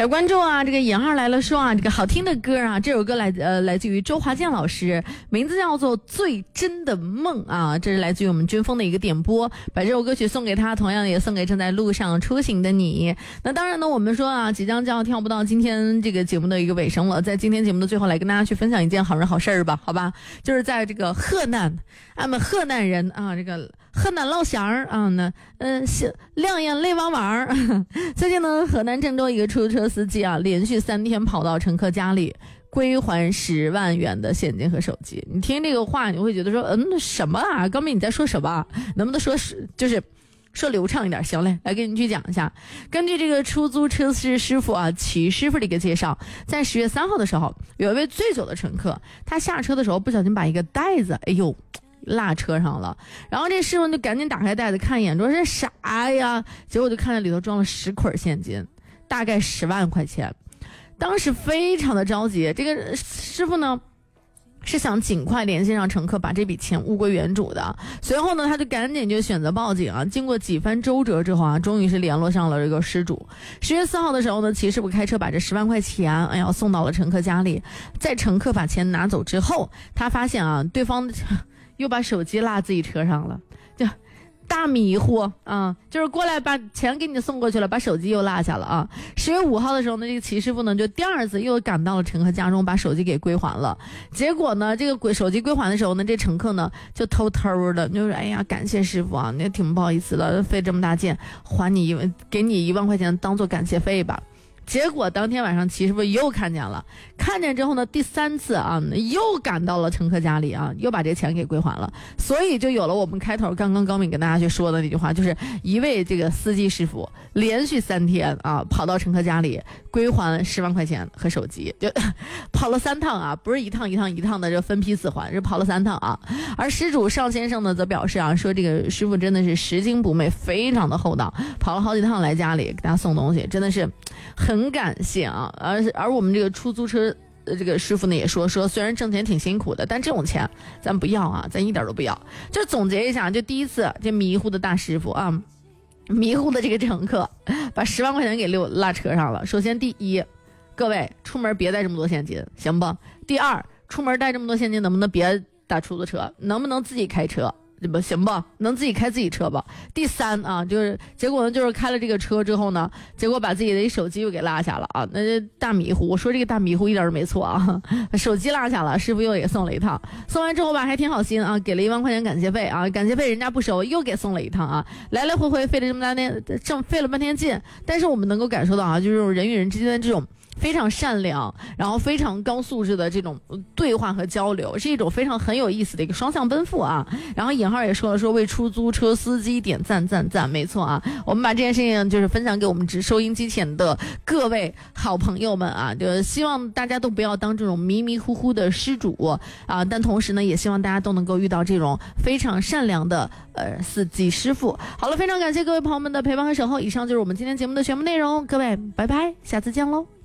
来关注啊，这个尹二来了说啊，这个好听的歌啊，这首歌来自于周华健老师，名字叫做《最真的梦》啊，这是来自于我们军风的一个点播，把这首歌曲送给他，同样也送给正在路上出行的你。那当然呢，我们说啊，即将就要跳不到今天这个节目的一个尾声了，在今天节目的最后来跟大家去分享一件好人好事儿吧，好吧？就是在这个河南，俺们河南人啊，这个河南老乡儿啊，两眼泪汪汪。最近呢，河南郑州一个出租车司机啊，连续3天跑到乘客家里归还10万元的现金和手机。你听这个话，你会觉得说，什么啊？高明你在说什么？能不能说就是说流畅一点？行嘞，来给你去讲一下。根据这个出租车师傅啊，齐师傅的一个介绍，在10月3号的时候，有一位醉酒的乘客，他下车的时候不小心把一个袋子，落车上了，然后这师傅就赶紧打开袋子看一眼，说这啥呀？结果就看见里头装了10捆现金，大概10万块钱。当时非常的着急，这个师傅呢是想尽快联系上乘客，把这笔钱物归原主的。随后呢，他就赶紧就选择报警啊。经过几番周折之后啊，终于是联络上了这个失主。10月4号的时候呢，齐师傅开车把这10万块钱，送到了乘客家里。在乘客把钱拿走之后，他发现啊，对方又把手机落自己车上了，就大迷糊啊，就是过来把钱给你送过去了，把手机又落下了啊。10月5号的时候呢，这个齐师傅呢就第二次又赶到了乘客家中，把手机给归还了。结果呢，这个手机归还的时候呢，这乘客呢就偷偷的，就是感谢师傅啊，那挺不好意思的，费这么大劲，给你1万块钱当做感谢费吧。结果当天晚上齐师傅又看见了，看见之后呢，第3次啊，又赶到了乘客家里啊，又把这钱给归还了。所以就有了我们开头刚刚高敏跟大家去说的那句话，就是一位这个司机师傅连续3天啊，跑到乘客家里归还10万块钱和手机，就跑了3趟啊，不是一趟的这分批次还，是跑了3趟啊。而失主邵先生呢则表示啊，说这个师傅真的是拾金不昧，非常的厚道，跑了好几趟来家里给大家送东西，真的是很感谢啊。而我们这个出租车这个师傅呢也说虽然挣钱挺辛苦的，但这种钱咱不要啊，咱一点都不要。就总结一下，就第一次这迷糊的大师傅啊，迷糊的这个乘客把10万块钱给落车上了。首先第一，各位出门别带这么多现金，行不？第二，出门带这么多现金能不能别打出租车，能不能自己开车？不行吧，能自己开自己车吧。第3啊，就是结果呢，就是开了这个车之后呢，结果把自己的手机又给落下了啊，那就大迷糊。我说这个大迷糊一点都没错啊，手机落下了，师傅又给送了一趟，送完之后吧还挺好心啊，给了1万块钱感谢费啊，感谢费人家不收，又给送了一趟啊，来来回回费了这么大天，费了半天劲。但是我们能够感受到啊，就是这种人与人之间的这种非常善良，然后非常高素质的这种对话和交流，是一种非常很有意思的一个双向奔赴啊。然后尹浩也说了，为出租车司机点赞，没错啊。我们把这件事情就是分享给我们收音机前的各位好朋友们啊，就希望大家都不要当这种迷迷糊糊的施主啊，但同时呢，也希望大家都能够遇到这种非常善良的司机师傅。好了，非常感谢各位朋友们的陪伴和守候，以上就是我们今天节目的全部内容，各位拜拜，下次见喽。